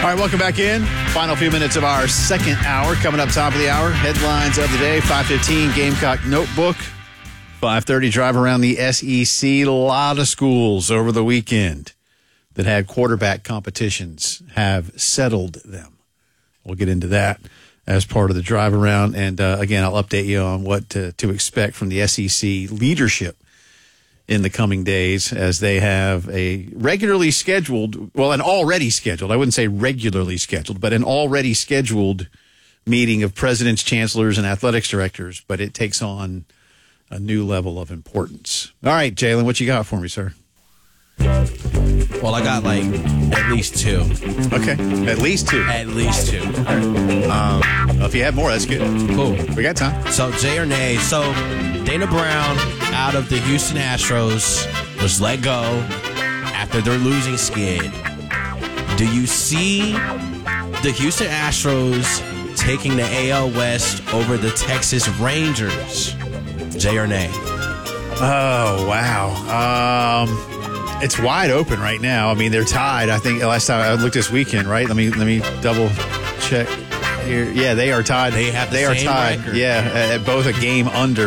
All right, welcome back in. Final few minutes of our second hour. Coming up top of the hour, headlines of the day, 5:15, Gamecock Notebook. 5:30, drive around the SEC. A lot of schools over the weekend that had quarterback competitions have settled them. We'll get into that as part of the drive around. And again, I'll update you on what to expect from the SEC leadership in the coming days as they have a regularly scheduled, well, an already scheduled, I wouldn't say regularly scheduled, but an already scheduled meeting of presidents, chancellors, and athletics directors, but it takes on a new level of importance. All right, Jalen, what you got for me, sir? Well, I got like at least two. Okay, at least two. At least two. Well, if you have more, that's good. Cool. We got time. So, Jay or nay. So, Dana Brown out of the Houston Astros was let go after their losing skid. Do you see the Houston Astros taking the AL West over the Texas Rangers? Jay or nay? Oh, wow. It's wide open right now. I mean, they're tied. I think last time I looked this weekend, right? Let me double check here. Yeah, they are tied. They are same tied. record. Yeah, at both a game under.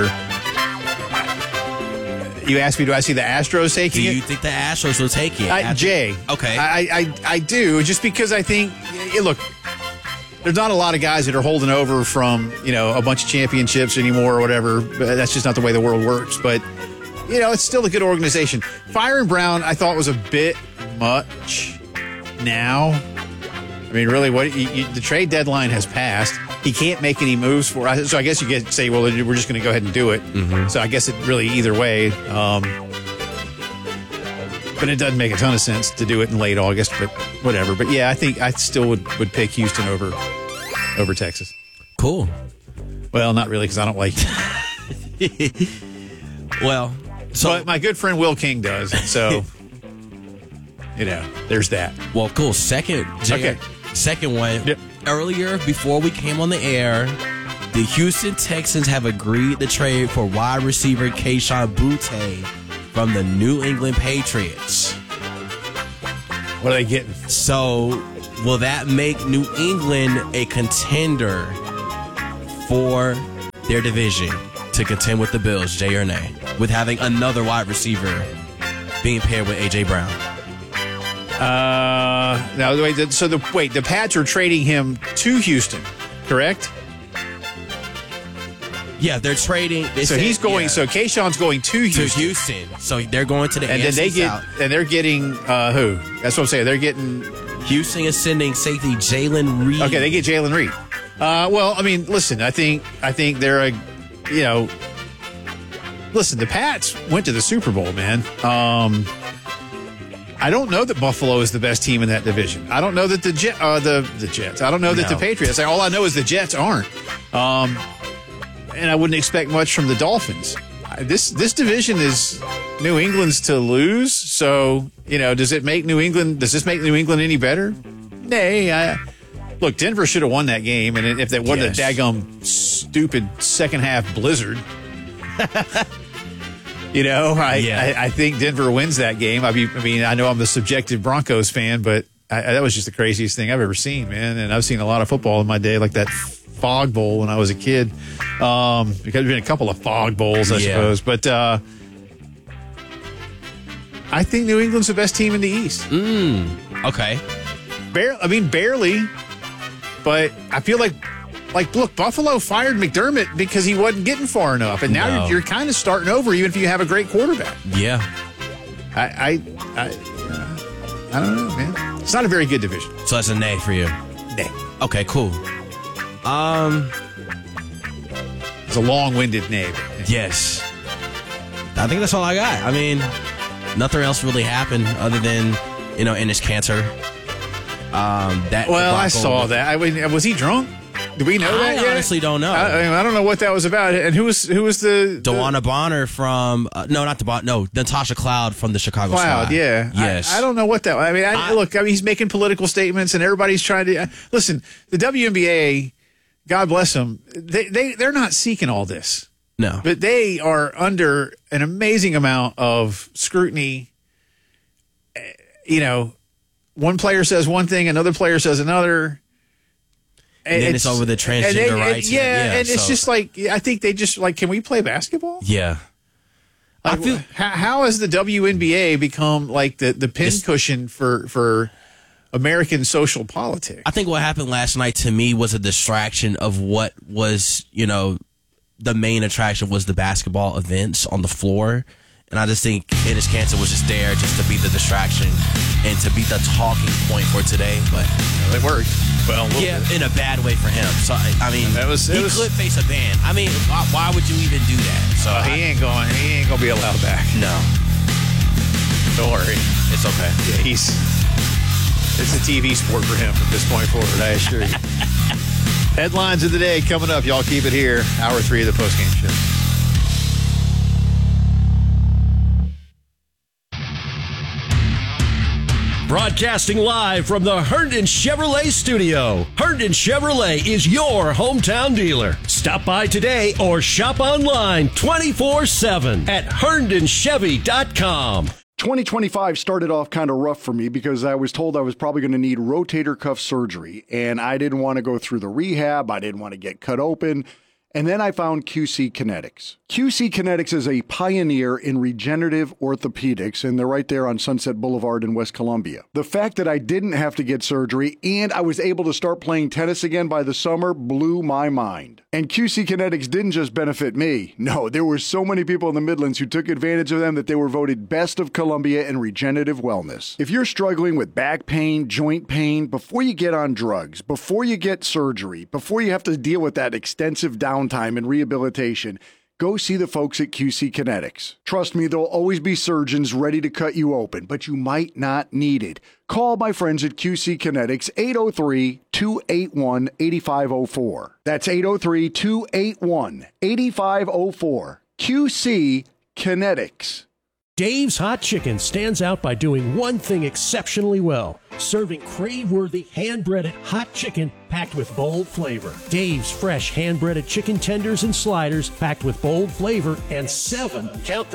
You asked me, do I see the Astros taking it? Do you think the Astros will take it? Jay. Okay. I do, just because I think, look, there's not a lot of guys that are holding over from, a bunch of championships anymore or whatever. That's just not the way the world works. But, it's still a good organization. Firing Brown, I thought, was a bit much now. I mean, really, the trade deadline has passed. He can't make any moves for us. So I guess you could say, well, we're just going to go ahead and do it. Mm-hmm. So I guess it really either way. But it doesn't make a ton of sense to do it in late August, but whatever. But yeah, I think I still would pick Houston over Texas. Cool. Well, not really, because I don't like it. Well, but my good friend Will King does. So, there's that. Well, cool. Second one. Yep. Earlier, before we came on the air, the Houston Texans have agreed to trade for wide receiver Kayshon Boutte from the New England Patriots. What are they getting? So, will that make New England a contender for their division to contend with the Bills, Jay or nay, with having another wide receiver being paired with A.J. Brown? The Pats are trading him to Houston, correct? Yeah, they're trading. So Kayshon's going to Houston. So they're going to the and AFC then South. And they're getting who? That's what I'm saying. They're getting Houston is sending safety Jalen Reed. Okay, they get Jalen Reed. Well, I mean, listen, I think they're listen, the Pats went to the Super Bowl, man. I don't know that Buffalo is the best team in that division. I don't know that the Jets. I don't know that the Patriots. All I know is the Jets aren't. And I wouldn't expect much from the Dolphins. This division is New England's to lose. So does this make New England any better? Nay. Look, Denver should have won that game, and if they wasn't a daggum stupid second half blizzard. I think Denver wins that game. I mean, I know I'm a subjective Broncos fan, but that was just the craziest thing I've ever seen, man. And I've seen a lot of football in my day, like that Fog Bowl when I was a kid. Because there's been a couple of Fog Bowls, I suppose. But I think New England's the best team in the East. Okay. Barely. But I feel like, look, Buffalo fired McDermott because he wasn't getting far enough. And now you're kind of starting over, even if you have a great quarterback. Yeah. I don't know, man. It's not a very good division. So that's a nay for you. Nay. Okay, cool. It's a long-winded nay. Yes. I think that's all I got. I mean, nothing else really happened other than, Enes Kanter. I saw that. I mean, was he drunk? Do we know that yet? I honestly don't know. I don't know what that was about. And who was the Dewana Bonner from Natasha Cloud from the Chicago Cloud? Sky. Yeah. Yes. I don't know what that. I mean, he's making political statements, and everybody's trying to listen. The WNBA, God bless them, they're not seeking all this. No, but they are under an amazing amount of scrutiny. one player says one thing, another player says another. And then it's over the transgender rights. And it's just like, I think they just like, can we play basketball? Yeah. Like, I feel how has the WNBA become like the pincushion for American social politics? I think what happened last night to me was a distraction of what was, the main attraction was the basketball events on the floor. And I just think Enes Kanter was just there just to be the distraction and to be the talking point for today. But it worked. Well, yeah, in a bad way for him. So I mean, he could face a ban. I mean, why would you even do that? So he ain't gonna be allowed back. No, don't worry, it's okay. Yeah, it's a TV sport for him from this point forward. I assure you. Headlines of the day coming up. Y'all keep it here. Hour 3 of the postgame show. Broadcasting live from the Herndon Chevrolet studio. Herndon Chevrolet is your hometown dealer. Stop by today or shop online 24/7 at herndonchevy.com. 2025 started off kind of rough for me because I was told I was probably going to need rotator cuff surgery, and I didn't want to go through the rehab. I didn't want to get cut open. And then I found QC Kinetics. QC Kinetics is a pioneer in regenerative orthopedics, and they're right there on Sunset Boulevard in West Columbia. The fact that I didn't have to get surgery and I was able to start playing tennis again by the summer blew my mind. And QC Kinetics didn't just benefit me. No, there were so many people in the Midlands who took advantage of them that they were voted Best of Columbia in regenerative wellness. If you're struggling with back pain, joint pain, before you get on drugs, before you get surgery, before you have to deal with that extensive downtime and rehabilitation, go see the folks at QC Kinetics. Trust me, there'll always be surgeons ready to cut you open, but you might not need it. Call my friends at QC Kinetics, 803-281-8504. That's 803-281-8504. QC Kinetics. Dave's Hot Chicken stands out by doing one thing exceptionally well, serving crave-worthy hand-breaded hot chicken packed with bold flavor. Dave's fresh hand-breaded chicken tenders and sliders packed with bold flavor and 7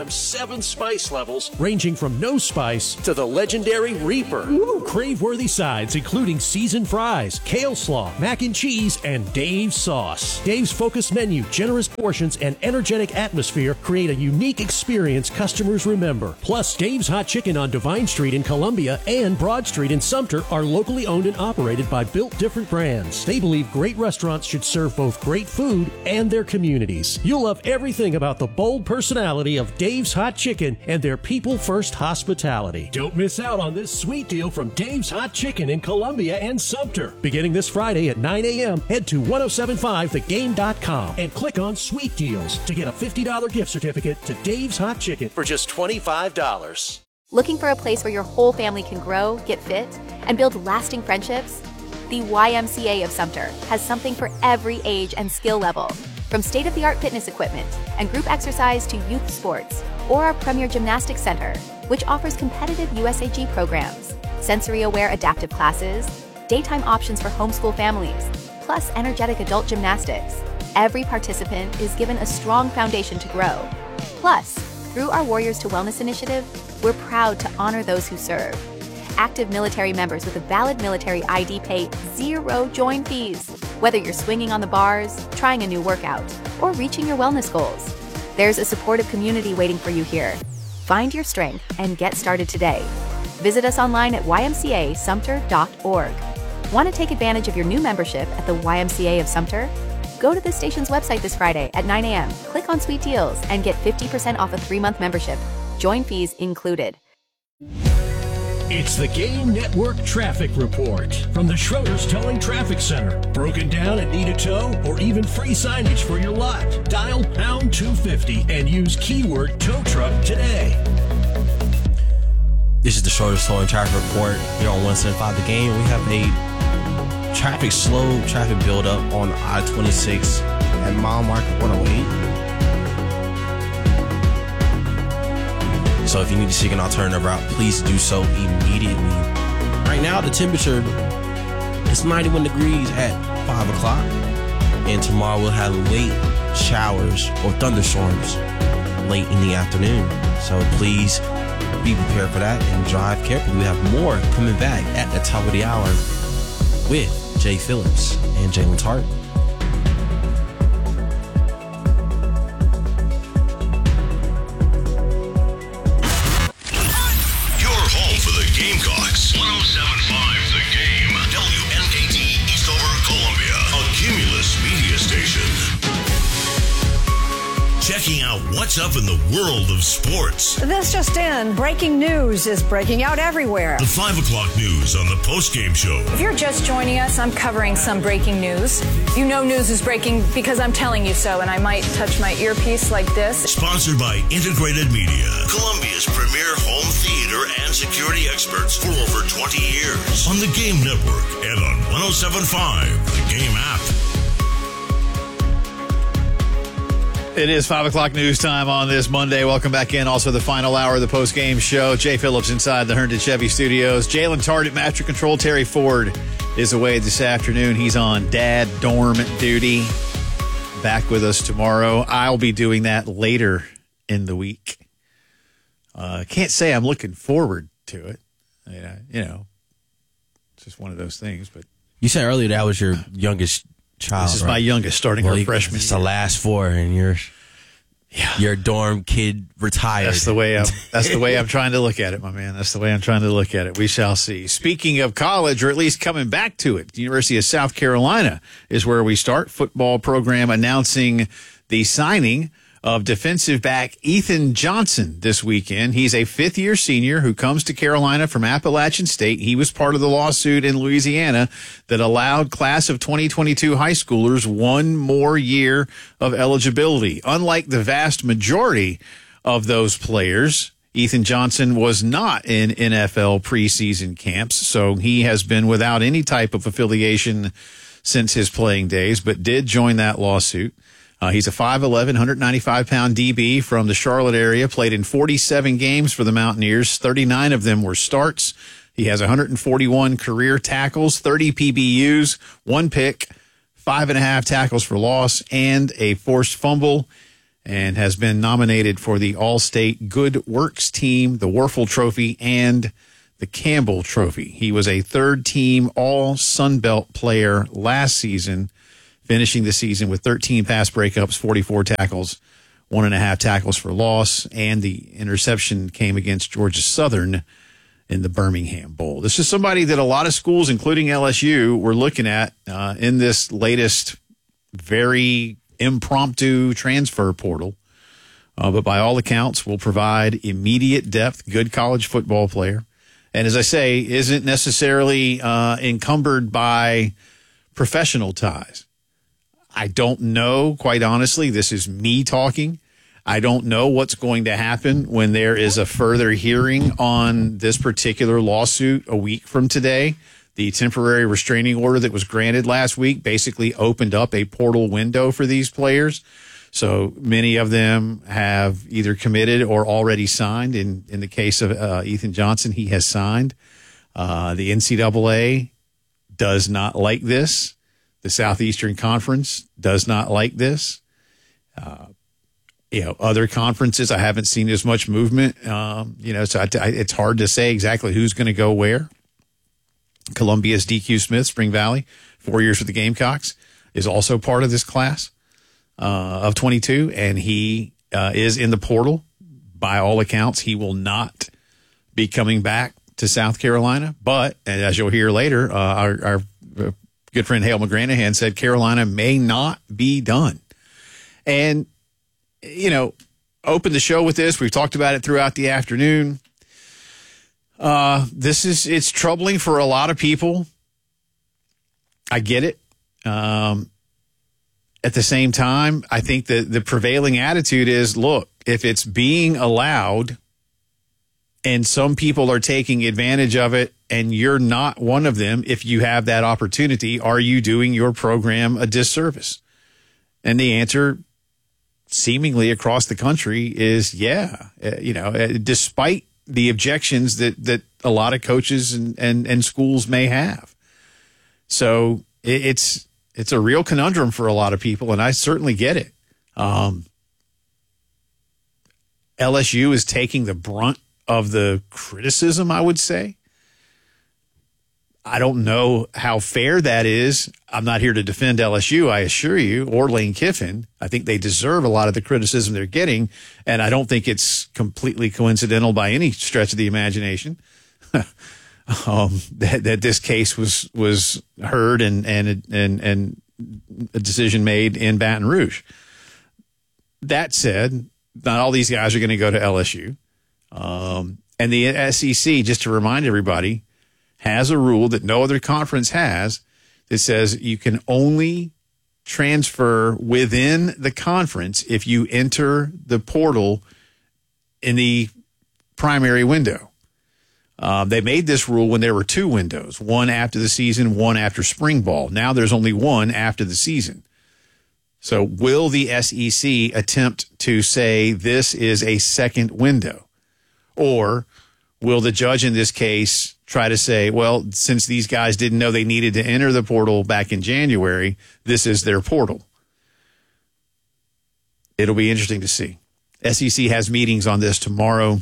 spice levels ranging from no spice to the legendary Reaper. Crave-worthy sides including seasoned fries, kale slaw, mac and cheese, and Dave's sauce. Dave's focused menu, generous portions, and energetic atmosphere create a unique experience customers remember. Plus, Dave's Hot Chicken on Divine Street in Columbia and Broad Street in Sumter are locally owned and operated by Built Different Brands. They believe great restaurants should serve both great food and their communities. You'll love everything about the bold personality of Dave's Hot Chicken and their people-first hospitality. Don't miss out on this sweet deal from Dave's Hot Chicken in Columbia and Sumter. Beginning this Friday at 9 a.m., head to 1075thegame.com and click on Sweet Deals to get a $50 gift certificate to Dave's Hot Chicken for just $25. Looking for a place where your whole family can grow, get fit, and build lasting friendships? The YMCA of Sumter has something for every age and skill level. From state-of-the-art fitness equipment and group exercise to youth sports, or our premier gymnastics center, which offers competitive USAG programs, sensory-aware adaptive classes, daytime options for homeschool families, plus energetic adult gymnastics. Every participant is given a strong foundation to grow. Plus, through our Warriors to Wellness initiative, we're proud to honor those who serve. Active military members with a valid military ID pay 0 join fees, whether you're swinging on the bars, trying a new workout, or reaching your wellness goals. There's a supportive community waiting for you here. Find your strength and get started today. Visit us online at ymcasumter.org. Want to take advantage of your new membership at the YMCA of Sumter? Go to the station's website this Friday at 9 a.m., click on Sweet Deals, and get 50% off a 3-month membership. Join fees included. It's the Game Network Traffic Report from the Schroeder's Towing Traffic Center. Broken down and need a tow or even free signage for your lot? Dial pound 250 and use keyword tow truck today. This is the Schroeder's Towing Traffic Report here on 175 The Game. We have a traffic buildup on I-26 at mile marker 108. So if you need to seek an alternative route, please do so immediately. Right now, the temperature is 91 degrees at 5 o'clock. And tomorrow we'll have late showers or thunderstorms late in the afternoon. So please be prepared for that and drive carefully. We have more coming back at the top of the hour with Jay Phillips and Jalen Tartt. Your home for the Gamecocks. 107.5 The Game. WNKT Eastover, Columbia. A Cumulus media station. Checking out what's up in the world of sports. This just in. Breaking news is breaking out everywhere. The 5 o'clock news on the postgame show. If you're just joining us, I'm covering some breaking news. You know news is breaking because I'm telling you so, and I might touch my earpiece like this. Sponsored by Integrated Media, Columbia's premier home theater and security experts for over 20 years. On the Game Network and on 107.5, the Game app. It is 5 o'clock news time on this Monday. Welcome back in. Also, the final hour of the post-game show. Jay Phillips inside the Herndon Chevy Studios. Jalen Tartt at Master Control. Terry Ford is away this afternoon. He's on dad dorm duty. Back with us tomorrow. I'll be doing that later in the week. Can't say I'm looking forward to it. You know, it's just one of those things. But You said earlier that was your youngest child. this is my youngest starting her freshman It's year. the last four, and your dorm kid retired. That's the way I'm trying to look at it, my man. That's the way I'm trying to look at it. We shall see. Speaking of college, or at least coming back to it, the University of South Carolina is where we start. Football program announcing the signing of defensive back Ethan Johnson this weekend. He's a fifth-year senior who comes to Carolina from Appalachian State. He was part of the lawsuit in Louisiana that allowed class of 2022 high schoolers one more year of eligibility. Unlike the vast majority of those players, Ethan Johnson was not in NFL preseason camps, so he has been without any type of affiliation since his playing days, but did join that lawsuit. He's a 5'11", 195-pound DB from the Charlotte area, played in 47 games for the Mountaineers. 39 of them were starts. He has 141 career tackles, 30 PBUs, 1 pick, 5.5 tackles for loss, and a forced fumble, and has been nominated for the All-State Good Works Team, the Werfel Trophy, and the Campbell Trophy. He was a third-team All-Sunbelt player last season, finishing the season with 13 pass breakups, 44 tackles, 1.5 tackles for loss, and the interception came against Georgia Southern in the Birmingham Bowl. This is somebody that a lot of schools, including LSU, were looking at in this latest very impromptu transfer portal. But by all accounts, will provide immediate depth, good college football player. And as I say, isn't necessarily encumbered by professional ties. I don't know, quite honestly. This is me talking. I don't know what's going to happen when there is a further hearing on this particular lawsuit a week from today. The temporary restraining order that was granted last week basically opened up a portal window for these players. So many of them have either committed or already signed. In the case of Ethan Johnson, he has signed. The NCAA does not like this. The Southeastern Conference does not like this. Other conferences, I haven't seen as much movement. So it's hard to say exactly who's going to go where. Columbia's DQ Smith, Spring Valley, 4 years with the Gamecocks, is also part of this class of 22, and he is in the portal. By all accounts, he will not be coming back to South Carolina. But, and as you'll hear later, our good friend Hale McGranahan said Carolina may not be done. And, open the show with this. We've talked about it throughout the afternoon. It's troubling for a lot of people. I get it. At the same time, I think that the prevailing attitude is, look, if it's being allowed and some people are taking advantage of it and you're not one of them, if you have that opportunity, are you doing your program a disservice? And the answer seemingly across the country is yeah. Despite the objections that a lot of coaches and schools may have. So it's a real conundrum for a lot of people, and I certainly get it. LSU is taking the brunt of the criticism, I would say. I don't know how fair that is. I'm not here to defend LSU, I assure you, or Lane Kiffin. I think they deserve a lot of the criticism they're getting, and I don't think it's completely coincidental by any stretch of the imagination that this case was heard and a decision made in Baton Rouge. That said, not all these guys are going to go to LSU. And the SEC, just to remind everybody, has a rule that no other conference has that says you can only transfer within the conference if you enter the portal in the primary window. They made this rule when there were 2 windows, one after the season, one after spring ball. Now there's only one after the season. So will the SEC attempt to say this is a second window? Or will the judge in this case try to say, well, since these guys didn't know they needed to enter the portal back in January, this is their portal? It'll be interesting to see. SEC has meetings on this tomorrow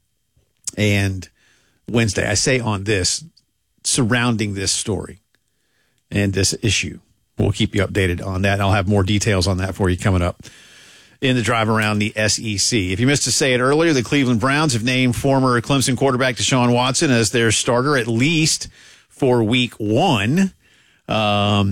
and Wednesday. I say on this, surrounding this story and this issue. We'll keep you updated on that. I'll have more details on that for you coming up in the drive around the SEC. If you missed to say it earlier, the Cleveland Browns have named former Clemson quarterback Deshaun Watson as their starter, at least for week 1. At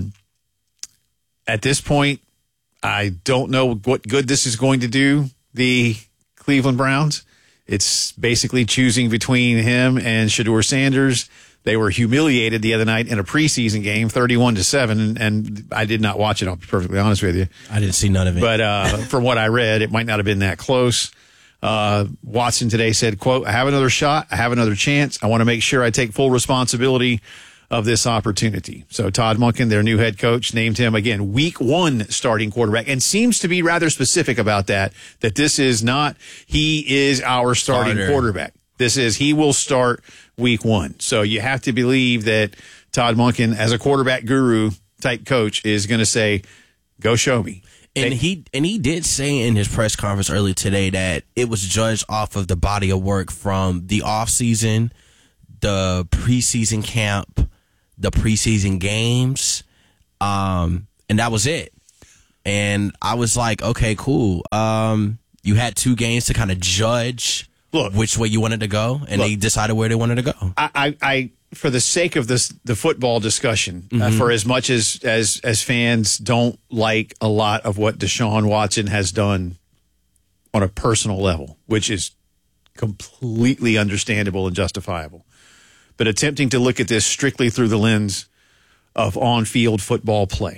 this point, I don't know what good this is going to do the Cleveland Browns. It's basically choosing between him and Shedeur Sanders. They were humiliated the other night in a preseason game, 31-7, and I did not watch it, I'll be perfectly honest with you. I didn't see none of it. But from what I read, it might not have been that close. Watson today said, quote, I have another shot. I have another chance. I want to make sure I take full responsibility of this opportunity. So Todd Monken, their new head coach, named him, again, week 1 starting quarterback, and seems to be rather specific about that this is not, he is our starting quarterback. This is, he will start week 1. So you have to believe that Todd Monken, as a quarterback guru type coach, is going to say, go show me. And he did say in his press conference earlier today that it was judged off of the body of work from the offseason, the preseason camp, the preseason games, and that was it. And I was like, okay, cool. You had 2 games to kind of judge which way you wanted to go, and they decided where they wanted to go. I for the sake of this, the football discussion, for as much as fans don't like a lot of what Deshaun Watson has done on a personal level, which is completely understandable and justifiable, but attempting to look at this strictly through the lens of on-field football play,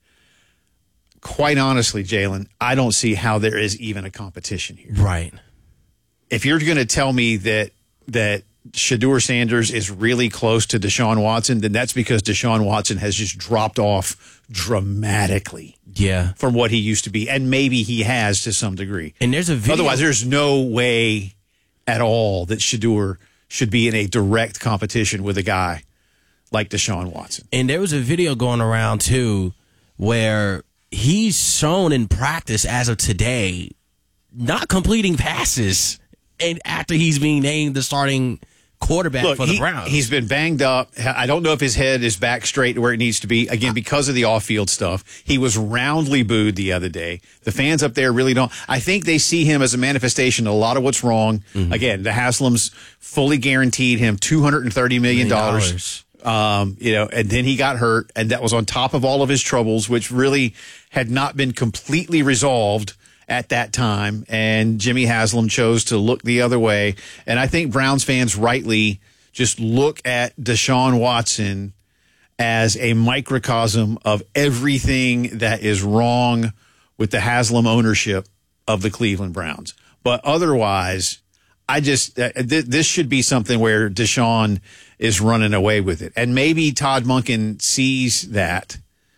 quite honestly, Jalen, I don't see how there is even a competition here. Right. If you're going to tell me that Shedeur Sanders is really close to Deshaun Watson, then that's because Deshaun Watson has just dropped off dramatically. Yeah. From what he used to be. And maybe he has to some degree. And there's a video. Otherwise, there's no way at all that Shedeur should be in a direct competition with a guy like Deshaun Watson. And there was a video going around, too, where he's shown in practice as of today not completing passes. And after he's being named the starting quarterback for the Browns. He's been banged up. I don't know if his head is back straight to where it needs to be, again, because of the off-field stuff. He was roundly booed the other day. The fans up there really don't. I think they see him as a manifestation of a lot of what's wrong. Mm-hmm. Again, the Haslams fully guaranteed him $230 million. And then he got hurt, and that was on top of all of his troubles, which really had not been completely resolved at that time, and Jimmy Haslam chose to look the other way. And I think Browns fans rightly just look at Deshaun Watson as a microcosm of everything that is wrong with the Haslam ownership of the Cleveland Browns. But otherwise, this should be something where Deshaun is running away with it. And maybe Todd Monken sees that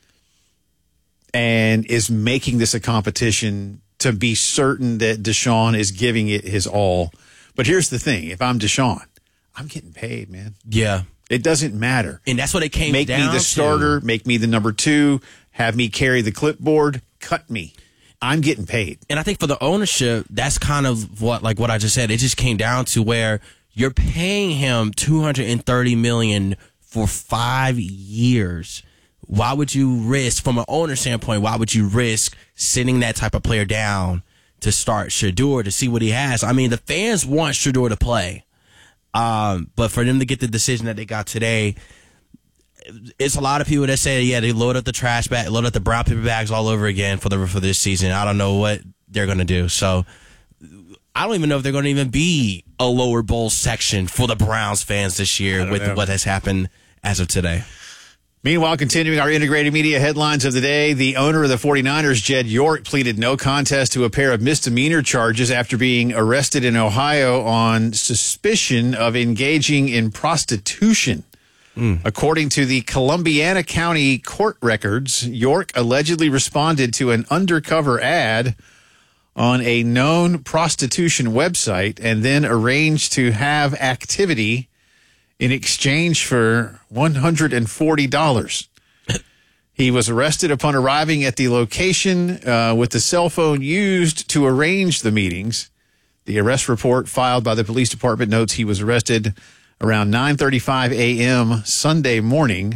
and is making this a competition to be certain that Deshaun is giving it his all. But here's the thing. If I'm Deshaun, I'm getting paid, man. Yeah. It doesn't matter. And that's what it came down to. Make me the starter, make me the number 2, have me carry the clipboard, cut me. I'm getting paid. And I think for the ownership, that's kind of what I just said. It just came down to where You're paying him $230 million for 5 years. Why would you risk, from an owner standpoint, why would you risk sending that type of player down to start Shedeur to see what he has? I mean, the fans want Shedeur to play. But for them to get the decision that they got today, it's a lot of people that say, yeah, they load up the trash bag, load up the brown paper bags all over again for this season. I don't know what they're going to do. So I don't even know if they're going to even be a lower bowl section for the Browns fans this year with what has happened as of today. Meanwhile, continuing our integrated media headlines of the day, the owner of the 49ers, Jed York, pleaded no contest to a pair of misdemeanor charges after being arrested in Ohio on suspicion of engaging in prostitution. According to the Columbiana County court records, York allegedly responded to an undercover ad on a known prostitution website and then arranged to have activity in exchange for $140. He was arrested upon arriving at the location with the cell phone used to arrange the meetings. The arrest report filed by the police department notes he was arrested around 9:35 a.m. Sunday morning.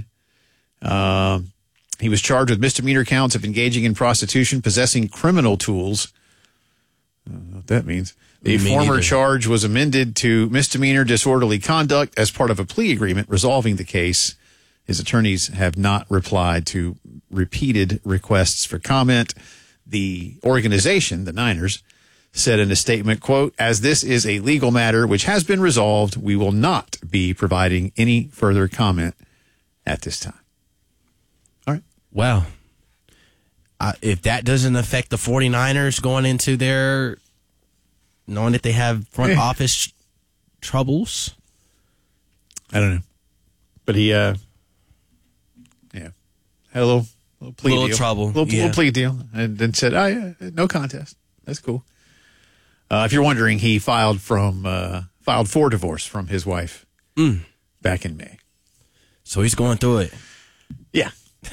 He was charged with misdemeanor counts of engaging in prostitution, possessing criminal tools. I don't know what that means. The former charge was amended to misdemeanor disorderly conduct as part of a plea agreement resolving the case. His attorneys have not replied to repeated requests for comment. The organization, the Niners, said in a statement, quote, "As this is a legal matter which has been resolved, we will not be providing any further comment at this time." All right. Well, if that doesn't affect the 49ers going into their, knowing that they have front office troubles, I don't know. But he, had a little plea deal. Trouble. Little plea deal. And then said, oh, yeah, no contest. That's cool. If you're wondering, he filed for divorce from his wife back in May. So he's going through it. Yeah.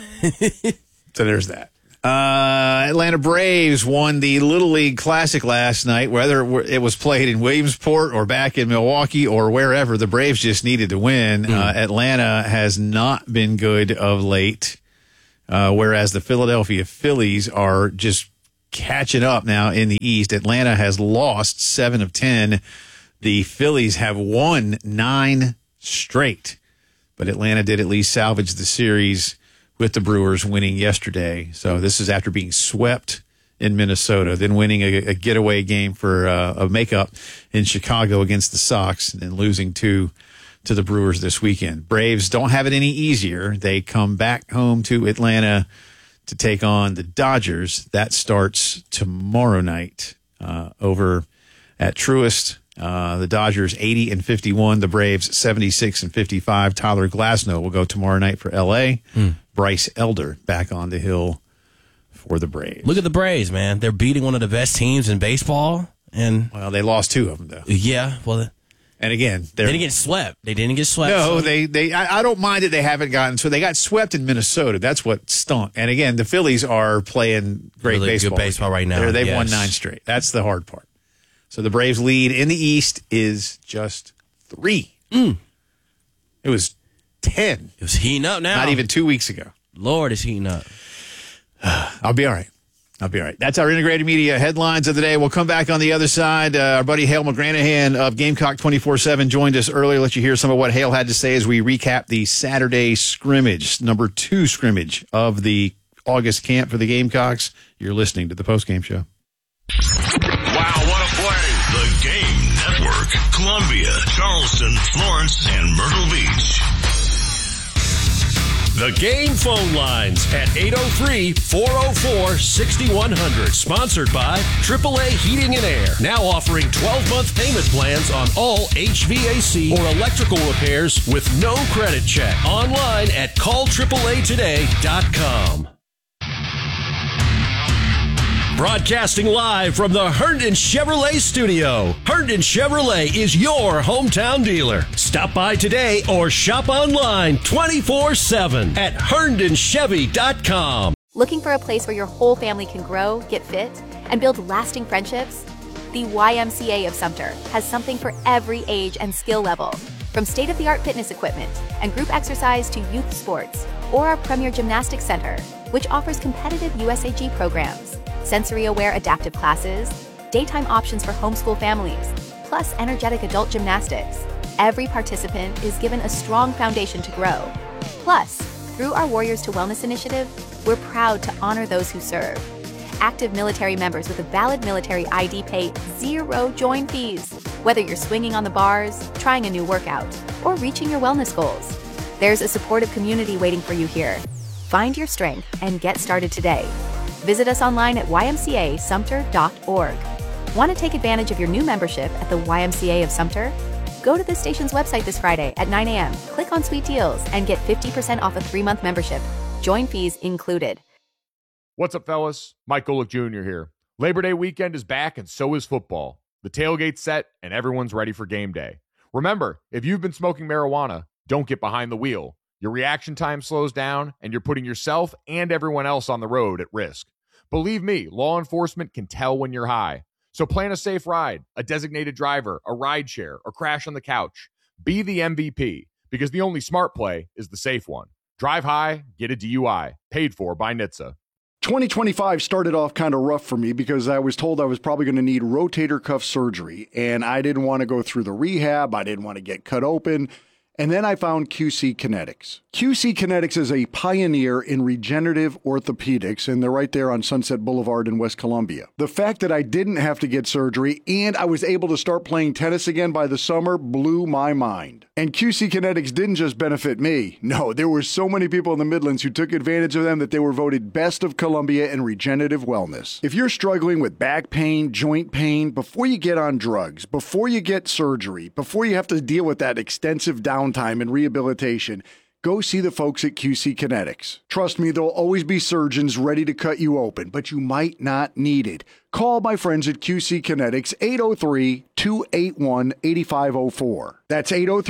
So there's that. Atlanta Braves won the Little League Classic last night. Whether it was played in Williamsport or back in Milwaukee or wherever, the Braves just needed to win. Atlanta has not been good of late, whereas the Philadelphia Phillies are just catching up now in the East. Atlanta has lost 7 of 10. The Phillies have won 9 straight, but Atlanta did at least salvage the series with the Brewers winning yesterday. So this is after being swept in Minnesota, then winning a getaway game for a makeup in Chicago against the Sox, and then losing to the Brewers this weekend. Braves don't have it any easier. They come back home to Atlanta to take on the Dodgers. That starts tomorrow night over at Truist. The Dodgers 80-51, the Braves 76-55. Tyler Glasnow will go tomorrow night for L.A. Bryce Elder back on the hill for the Braves. Look at the Braves, man. They're beating one of the best teams in baseball. And well, they lost 2 of them, though. Yeah, well, and again, they didn't get swept. They didn't get swept. No, I don't mind that they haven't gotten. So they got swept in Minnesota. That's what stunk. And again, the Phillies are playing great really baseball. Good baseball right now. They've won 9 straight. That's the hard part. So the Braves' lead in the East is just 3. It was 10. It was heating up now. Not even 2 weeks ago. Lord, it's heating up. I'll be all right. That's our integrated media headlines of the day. We'll come back on the other side. Our buddy Hale McGranahan of Gamecock 24/7 joined us earlier. Let you hear some of what Hale had to say as we recap the Saturday scrimmage, number 2 scrimmage of the August camp for the Gamecocks. You're listening to the postgame show. Wow, what a play! The Game Network, Columbia, Charleston, Florence, and Myrtle Beach. The Game phone lines at 803-404-6100. Sponsored by AAA Heating and Air. Now offering 12-month payment plans on all HVAC or electrical repairs with no credit check. Online at callAAAtoday.com. Broadcasting live from the Herndon Chevrolet studio. Herndon Chevrolet is your hometown dealer. Stop by today or shop online 24/7 at HerndonChevy.com. Looking for a place where your whole family can grow, get fit, and build lasting friendships? The YMCA of Sumter has something for every age and skill level. From state-of-the-art fitness equipment and group exercise to youth sports, or our premier gymnastics center, which offers competitive USAG programs, sensory-aware adaptive classes, daytime options for homeschool families, plus energetic adult gymnastics. Every participant is given a strong foundation to grow. Plus, through our Warriors to Wellness initiative, we're proud to honor those who serve. Active military members with a valid military ID pay 0 join fees, whether you're swinging on the bars, trying a new workout, or reaching your wellness goals. There's a supportive community waiting for you here. Find your strength and get started today. Visit us online at ymcasumter.org. Want to take advantage of your new membership at the YMCA of Sumter? Go to the station's website this Friday at 9 a.m., click on Sweet Deals, and get 50% off a 3-month membership. Join fees included. What's up, fellas? Mike Golick Jr. here. Labor Day weekend is back, and so is football. The tailgate's set, and everyone's ready for game day. Remember, if you've been smoking marijuana, don't get behind the wheel. Your reaction time slows down, and you're putting yourself and everyone else on the road at risk. Believe me, law enforcement can tell when you're high. So plan a safe ride, a designated driver, a ride share, or crash on the couch. Be the MVP, because the only smart play is the safe one. Drive high, get a DUI. Paid for by NHTSA. 2025 started off kind of rough for me because I was told I was probably going to need rotator cuff surgery, and I didn't want to go through the rehab. I didn't want to get cut open. And then I found QC Kinetics. QC Kinetics is a pioneer in regenerative orthopedics, and they're right there on Sunset Boulevard in West Columbia. The fact that I didn't have to get surgery and I was able to start playing tennis again by the summer blew my mind. And QC Kinetics didn't just benefit me. No, there were so many people in the Midlands who took advantage of them that they were voted Best of Columbia in regenerative wellness. If you're struggling with back pain, joint pain, before you get on drugs, before you get surgery, before you have to deal with that extensive downtime and rehabilitation, go see the folks at QC Kinetics. Trust me, there'll always be surgeons ready to cut you open, but you might not need it. Call my friends at QC Kinetics, 803-281-8504. That's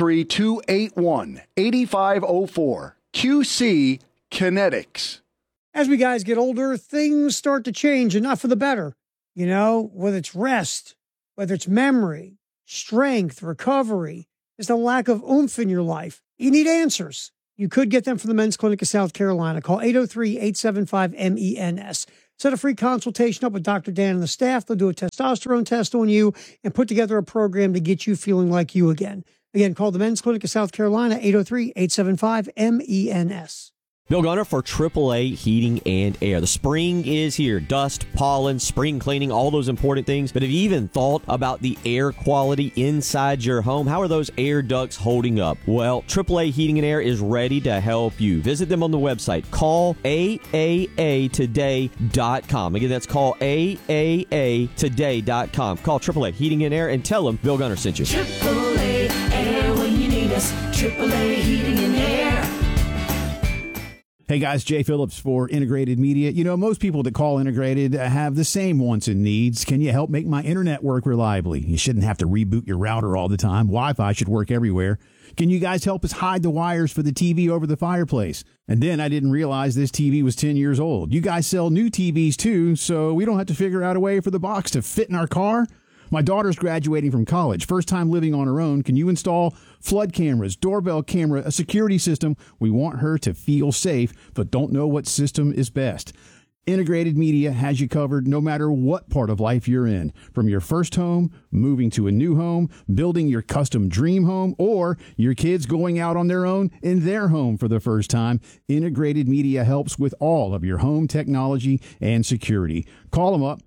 803-281-8504. QC Kinetics. As we guys get older, things start to change, and not for the better. You know, whether it's rest, whether it's memory, strength, recovery, there's a lack of oomph in your life. You need answers. You could get them from the Men's Clinic of South Carolina. Call 803-875-MENS. Set a free consultation up with Dr. Dan and the staff. They'll do a testosterone test on you and put together a program to get you feeling like you again. Again, call the Men's Clinic of South Carolina, 803-875-MENS. Bill Gunner for AAA Heating and Air. The spring is here. Dust, pollen, spring cleaning, all those important things. But have you even thought about the air quality inside your home? How are those air ducts holding up? Well, AAA Heating and Air is ready to help you. Visit them on the website. Call AAAtoday.com. Again, that's call AAAtoday.com. Call AAA Heating and Air and tell them Bill Gunner sent you. AAA Air when you need us. AAA Heating and Air. Hey guys, Jay Phillips for Integrated Media. You know, most people that call Integrated have the same wants and needs. Can you help make my internet work reliably? You shouldn't have to reboot your router all the time. Wi-Fi should work everywhere. Can you guys help us hide the wires for the TV over the fireplace? And then I didn't realize this TV was 10 years old. You guys sell new TVs too, so we don't have to figure out a way for the box to fit in our car? My daughter's graduating from college, first time living on her own. Can you install flood cameras, doorbell camera, a security system? We want her to feel safe, but don't know what system is best. Integrated Media has you covered no matter what part of life you're in. From your first home, moving to a new home, building your custom dream home, or your kids going out on their own in their home for the first time, Integrated Media helps with all of your home technology and security. Call them up.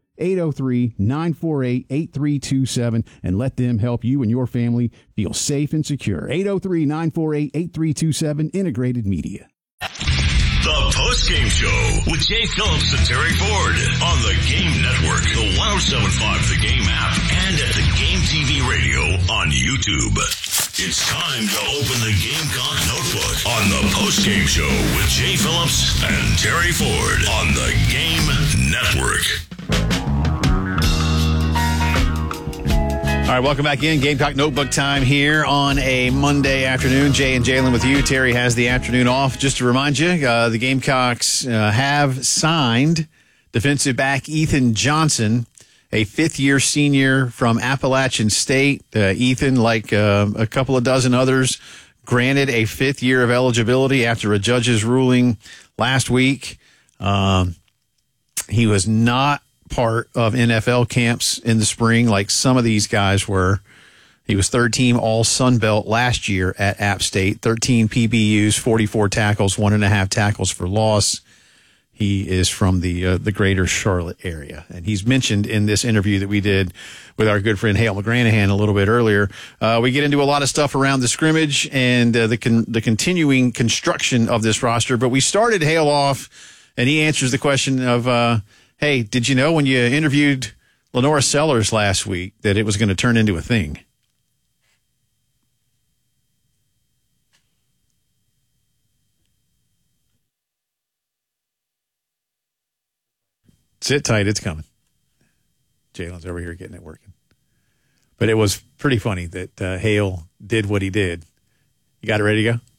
803-948-8327 and let them help you and your family feel safe and secure. 803-948-8327, Integrated Media. The Post-Game Show with Jay Phillips and Terry Ford on the Game Network, the 107.5 The Game app, and at the Game TV radio on YouTube. It's time to open the Gamecock Notebook on the Post-Game Show with Jay Phillips and Terry Ford on the Game Network. All right, welcome back in. Gamecock Notebook time here on a Monday afternoon. Jay and Jalen with you. Terry has the afternoon off. Just to remind you, the Gamecocks have signed defensive back Ethan Johnson a fifth-year senior from Appalachian State. Ethan, like a couple of dozen others, granted a fifth year of eligibility after a judge's ruling last week. He was not part of NFL camps in the spring like some of these guys were. He was third team all Sun Belt last year at App State, 13 PBUs, 44 tackles, 1.5 tackles for loss. He is from the greater Charlotte area. And he's mentioned in this interview that we did with our good friend Hale McGranahan a little bit earlier. We get into a lot of stuff around the scrimmage and the continuing construction of this roster. But we started Hale off, and he answers the question of, hey, did you know when you interviewed Lenora Sellers last week that it was going to turn into a thing? Sit tight, it's coming. Jalen's over here getting it working. But it was pretty funny that Hale did what he did. You got it ready to go?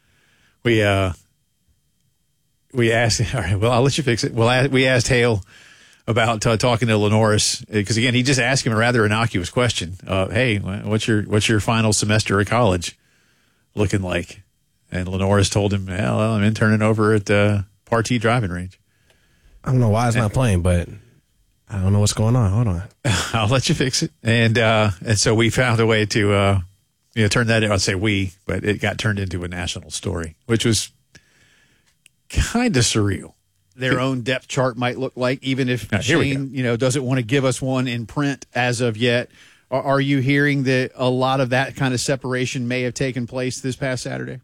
We asked, all right, well, I'll let you fix it. Well, we asked Hale about talking to Lenoris, because, again, he just asked him a rather innocuous question. Hey, what's your final semester of college looking like? And Lenoris told him, well, I'm interning over at Partee Driving Range. I don't know why it's not playing, but I don't know what's going on. Hold on. I'll let you fix it. And so we found a way to turn that in. I'd say we, but it got turned into a national story, which was kind of surreal. Their own depth chart might look like, even if Shane, doesn't want to give us one in print as of yet. Are you hearing that a lot of that kind of separation may have taken place this past Saturday?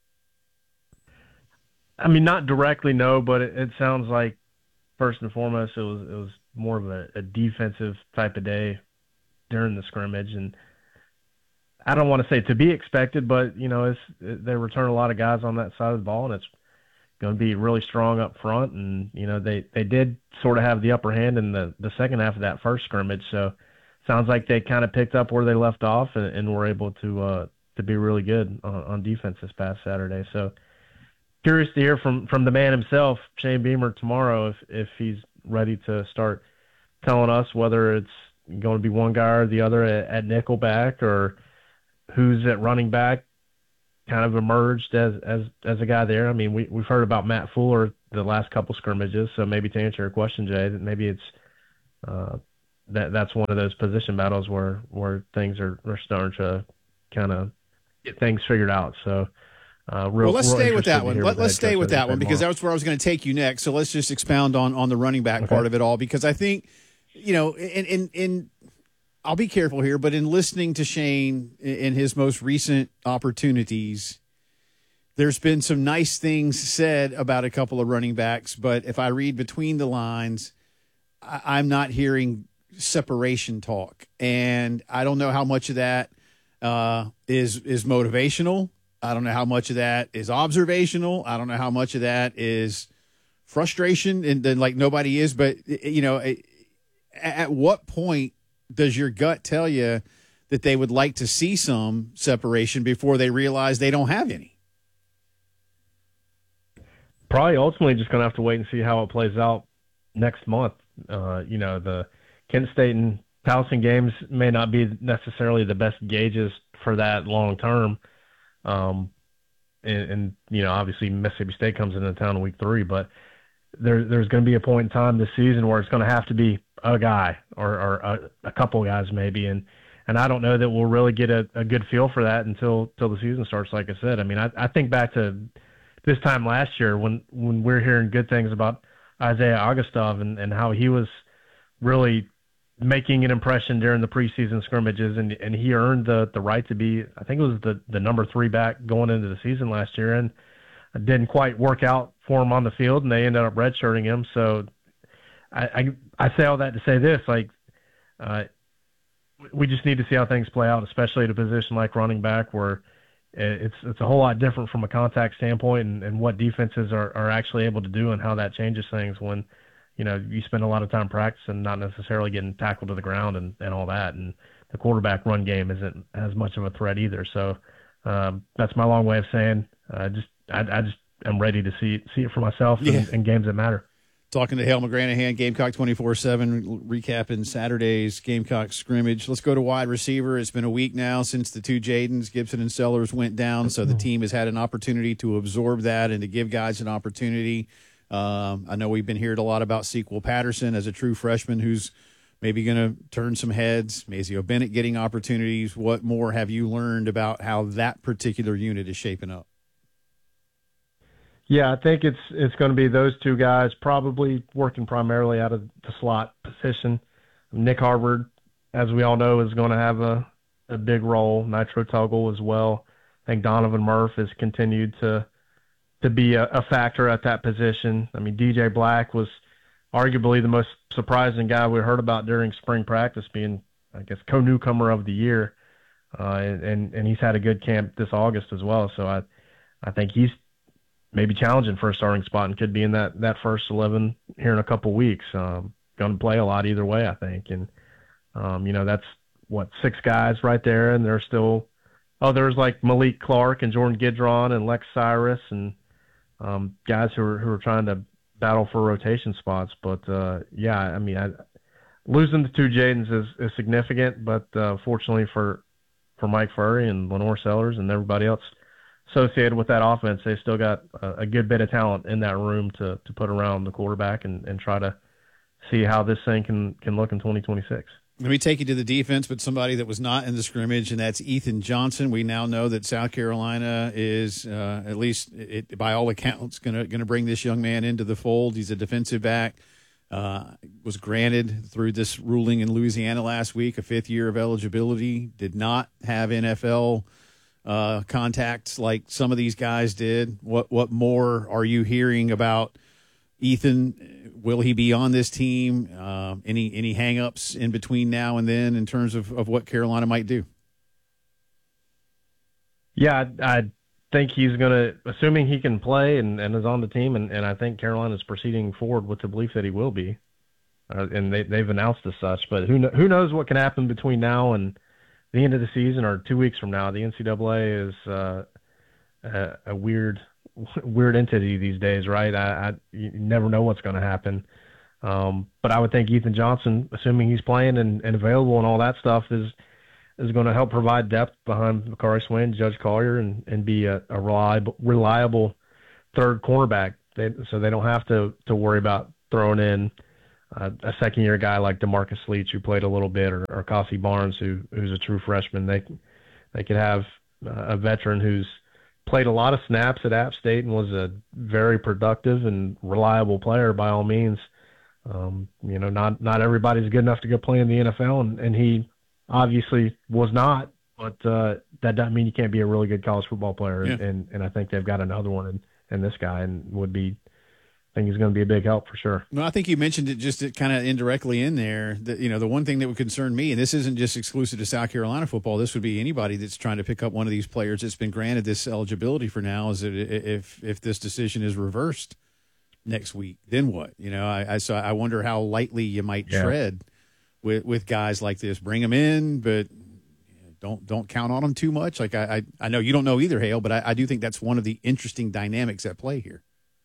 I mean, not directly, no, but it sounds like first and foremost, it was more of a defensive type of day during the scrimmage, and I don't want to say to be expected, but they return a lot of guys on that side of the ball, and it's going to be really strong up front. And they did sort of have the upper hand in the second half of that first scrimmage, so sounds like they kind of picked up where they left off and were able to be really good on defense this past Saturday. So curious to hear from the man himself, Shane Beamer, tomorrow if he's ready to start telling us whether it's going to be one guy or the other at nickelback, or who's at running back kind of emerged as a guy there. I mean, we've heard about Matt Fuller the last couple scrimmages, so maybe to answer your question, Jay, that maybe it's that's one of those position battles where things are starting to kind of get things figured out. So let's stay with that one. Let's stay with that one, because that's where I was going to take you next. So let's just expound on the running back part of it all, because I think, in I'll be careful here, but in listening to Shane in his most recent opportunities, there's been some nice things said about a couple of running backs, but if I read between the lines, I'm not hearing separation talk, and I don't know how much of that is motivational. I don't know how much of that is observational. I don't know how much of that is frustration, and then like nobody is. But at what point does your gut tell you that they would like to see some separation before they realize they don't have any? Probably ultimately just going to have to wait and see how it plays out next month. The Kent State and Towson games may not be necessarily the best gauges for that long term. And obviously Mississippi State comes into town in week 3, but there's going to be a point in time this season where it's going to have to be a guy or a couple guys maybe. And I don't know that we'll really get a good feel for that until the season starts. Like I said, I mean, I think back to this time last year when we're hearing good things about Isaiah Augustov and how he was really making an impression during the preseason scrimmages, and he earned the right to be, I think it was the number 3 back going into the season last year, and it didn't quite work out for him on the field, and they ended up redshirting him. So I say all that to say this, we just need to see how things play out, especially at a position like running back, where it's a whole lot different from a contact standpoint, and what defenses are actually able to do, and how that changes things when you spend a lot of time practicing, not necessarily getting tackled to the ground and all that. And the quarterback run game isn't as much of a threat either. So that's my long way of saying I just am ready to see it for myself in games that matter. Talking to Hale McGranahan, Gamecock 24/7, recapping Saturday's Gamecock scrimmage. Let's go to wide receiver. It's been a week now since the two Jadens, Gibson and Sellers, went down, so the team has had an opportunity to absorb that and to give guys an opportunity. I know we've been hearing a lot about Sequel Patterson as a true freshman who's maybe going to turn some heads. Mazeo Bennett getting opportunities. What more have you learned about how that particular unit is shaping up? Yeah, I think it's going to be those two guys probably working primarily out of the slot position. Nick Harvard, as we all know, is going to have a big role. Nitro Tuggle as well. I think Donovan Murph has continued to be a factor at that position. I mean, DJ Black was arguably the most surprising guy we heard about during spring practice, being, I guess, co-newcomer of the year. And he's had a good camp this August as well. So I think he's maybe challenging for a starting spot and could be in that first 11 here in a couple weeks. Going to play a lot either way, I think. And, that's, 6 guys right there. And there's still others like Malik Clark and Jordan Gidron and Lex Cyrus and guys who are trying to battle for rotation spots. But, losing the two Jadens is significant. But fortunately for Mike Furry and Lenore Sellers and everybody else associated with that offense, they still got a good bit of talent in that room to put around the quarterback and try to see how this thing can look in 2026. Let me take you to the defense, but somebody that was not in the scrimmage, and that's Ethan Johnson. We now know that South Carolina is, at least by all accounts, going to bring this young man into the fold. He's a defensive back. Was granted through this ruling in Louisiana last week a 5th year of eligibility. Did not have NFL contacts like some of these guys did. What more are you hearing about Ethan? Will he be on this team? Any hang-ups in between now and then in terms of what Carolina might do? Yeah, I think he's going to, assuming he can play and is on the team, and I think Carolina is proceeding forward with the belief that he will be. And they've announced as such. But who knows what can happen between now and the end of the season or 2 weeks from now. The NCAA is a weird entity these days, right? You never know what's going to happen. But I would think Ethan Johnson, assuming he's playing and available and all that stuff, is going to help provide depth behind Makari Swain, Judge Collier, and be a reliable third cornerback. So they don't have to worry about throwing in a second-year guy like DeMarcus Leach, who played a little bit, or Cassie Barnes, who's a true freshman. They could have a veteran who's played a lot of snaps at App State and was a very productive and reliable player by all means. Not everybody's good enough to go play in the NFL, and he obviously was not. But that doesn't mean you can't be a really good college football player. Yeah. And I think they've got another one in this guy, and I think he's going to be a big help for sure. No, I think you mentioned it just kind of indirectly in there. That, the one thing that would concern me, and this isn't just exclusive to South Carolina football, this would be anybody that's trying to pick up one of these players that's been granted this eligibility for now, is that if this decision is reversed next week, then what? I wonder how lightly you might tread with guys like this. Bring them in, but don't count on them too much. Like I know you don't know either, Hale, but I do think that's one of the interesting dynamics at play here.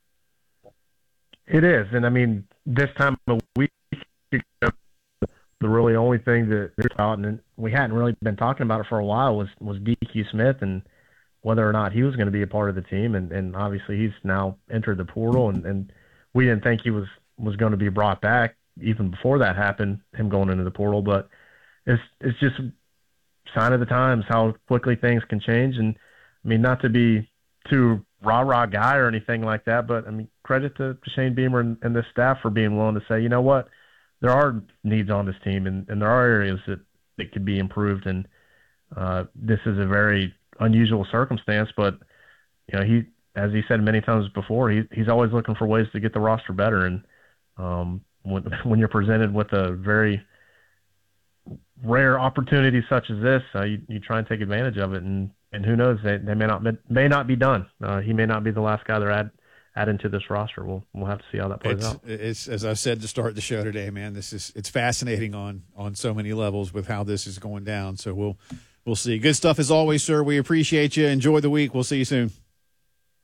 It is, and I mean, this time of week, the really only thing that about, and we hadn't really been talking about it for a while, was DQ Smith and whether or not he was going to be a part of the team, and obviously he's now entered the portal, and we didn't think he was going to be brought back even before that happened, him going into the portal, but it's just a sign of the times how quickly things can change, and I mean, not to be too rah-rah guy or anything like that, but I mean, credit to Shane Beamer and this staff for being willing to say, you know what, there are needs on this team, and there are areas that could be improved, and this is a very unusual circumstance, but he, as he said many times before, he's always looking for ways to get the roster better, and when you're presented with a very rare opportunity such as this, you try and take advantage of it, and who knows, they may not be done. He may not be the last guy they're adding to this roster. We'll have to see how that plays out. It's as I said to start the show today, man. It's fascinating on so many levels with how this is going down. So we'll see. Good stuff as always, sir. We appreciate you. Enjoy the week. We'll see you soon.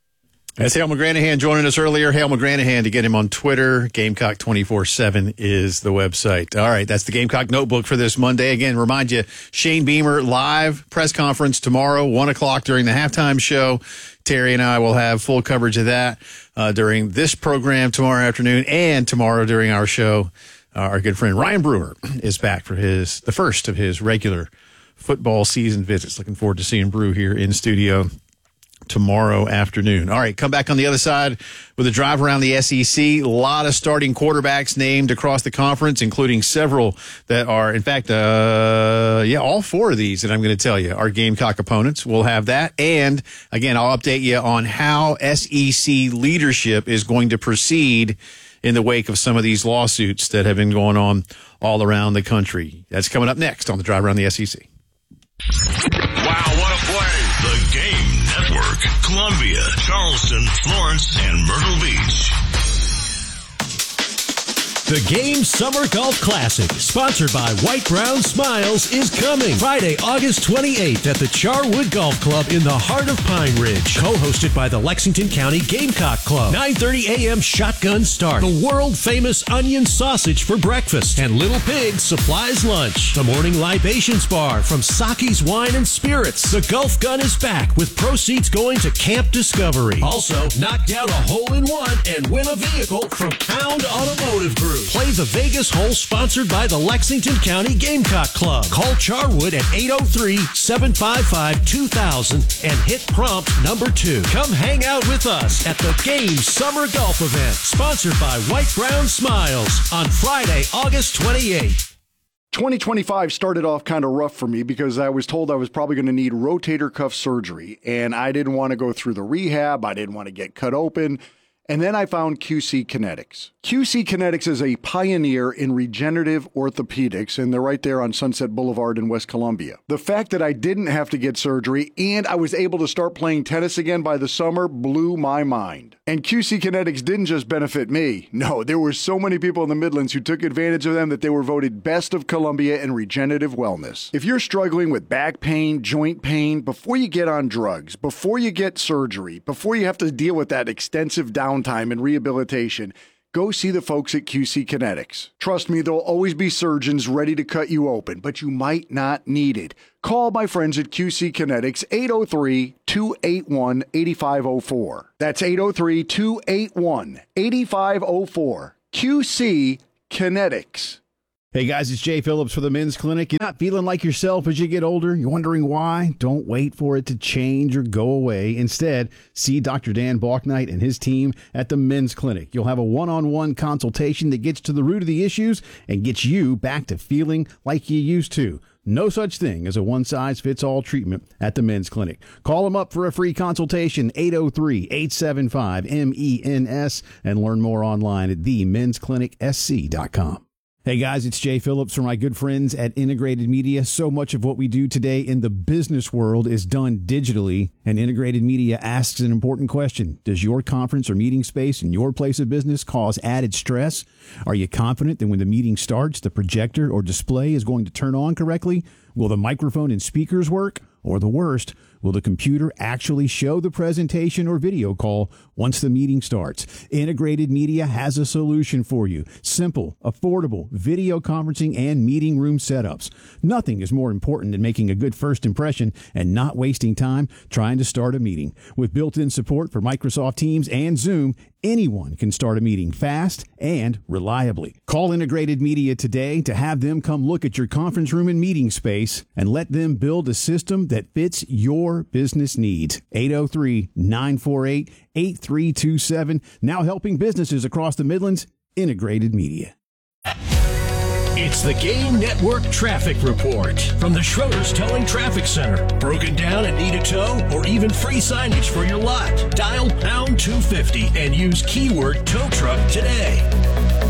That's Hale McGranahan joining us earlier. Hale McGranahan, to get him on Twitter. Gamecock 24/7 is the website. All right, that's the Gamecock Notebook for this Monday. Again, remind you, Shane Beamer live press conference tomorrow, 1 o'clock during the halftime show. Terry and I will have full coverage of that during this program tomorrow afternoon, and tomorrow during our show. Our good friend Ryan Brewer is back for the first of his regular football season visits. Looking forward to seeing Brew here in studio tomorrow afternoon. All right, come back on the other side with a drive around the SEC. A lot of starting quarterbacks named across the conference, including several that are, in fact, all four of these that I'm going to tell you are Gamecock opponents. We'll have that. And, again, I'll update you on how SEC leadership is going to proceed in the wake of some of these lawsuits that have been going on all around the country. That's coming up next on the drive around the SEC. Wow, what a play! The Game Network. Columbia, Charleston, Florence, and Myrtle Beach. The Game Summer Golf Classic, sponsored by White Brown Smiles, is coming Friday, August 28th at the Charwood Golf Club in the heart of Pine Ridge. Co-hosted by the Lexington County Gamecock Club. 9:30 a.m. shotgun start. The world-famous onion sausage for breakfast. And Little Pig supplies lunch. The morning libations bar from Saki's Wine and Spirits. The golf gun is back with proceeds going to Camp Discovery. Also, knock down a hole-in-one and win a vehicle from Pound Automotive Group. Play the Vegas hole sponsored by the Lexington County Gamecock Club. Call Charwood at 803-755-2000 and hit prompt number 2. Come hang out with us at the Game Summer Golf Event, sponsored by White Brown Smiles, on Friday, August 28th. 2025 started off kind of rough for me because I was told I was probably going to need rotator cuff surgery, and I didn't want to go through the rehab. I didn't want to get cut open. And then I found QC Kinetics. QC Kinetics is a pioneer in regenerative orthopedics, and they're right there on Sunset Boulevard in West Columbia. The fact that I didn't have to get surgery and I was able to start playing tennis again by the summer blew my mind. And QC Kinetics didn't just benefit me. No, there were so many people in the Midlands who took advantage of them that they were voted Best of Columbia in regenerative wellness. If you're struggling with back pain, joint pain, before you get on drugs, before you get surgery, before you have to deal with that extensive downtime and rehabilitation, go see the folks at QC Kinetics. Trust me, there'll always be surgeons ready to cut you open, but you might not need it. Call my friends at QC Kinetics, 803-281-8504. That's 803-281-8504. QC Kinetics. Hey guys, it's Jay Phillips for the Men's Clinic. You're not feeling like yourself as you get older? You're wondering why? Don't wait for it to change or go away. Instead, see Dr. Dan Balknight and his team at the Men's Clinic. You'll have a one-on-one consultation that gets to the root of the issues and gets you back to feeling like you used to. No such thing as a one-size-fits-all treatment at the Men's Clinic. Call them up for a free consultation, 803-875-MENS, and learn more online at themensclinicsc.com. Hey guys, it's Jay Phillips from my good friends at Integrated Media. So much of what we do today in the business world is done digitally, and Integrated Media asks an important question. Does your conference or meeting space in your place of business cause added stress? Are you confident that when the meeting starts, the projector or display is going to turn on correctly? Will the microphone and speakers work? Or the worst, will the computer actually show the presentation or video call once the meeting starts? Integrated Media has a solution for you. Simple, affordable video conferencing and meeting room setups. Nothing is more important than making a good first impression and not wasting time trying to start a meeting. With built-in support for Microsoft Teams and Zoom, anyone can start a meeting fast and reliably. Call Integrated Media today to have them come look at your conference room and meeting space and let them build a system that fits your business needs. 803-948-8327. Now helping businesses across the Midlands. Integrated Media. It's the Game Network Traffic Report from the Schroeder's Towing Traffic Center. Broken down and need a tow, or even free signage for your lot? Dial pound 250 and use keyword tow truck today.